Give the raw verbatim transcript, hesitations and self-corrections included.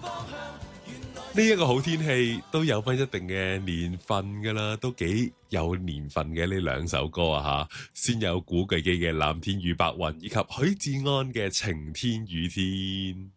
呢一個好天氣都有翻一定嘅年份噶啦，都幾有年份嘅呢兩首歌啊吓，先有古巨基嘅《藍天與白雲》，以及許志安嘅《晴天雨天》。